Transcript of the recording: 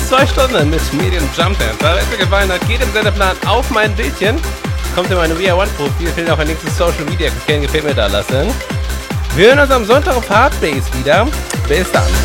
fast 2 Stunden mit Medium Jump Dance. Wenn es dir gefallen hat, geht im Sendeplan auf mein Bildchen. Kommt in meine VR1-Profil, fehlt auch ein Link zu Social Media. Gefällt mir da lassen. Wir hören uns am Sonntag auf Hardbase wieder. Bis dann.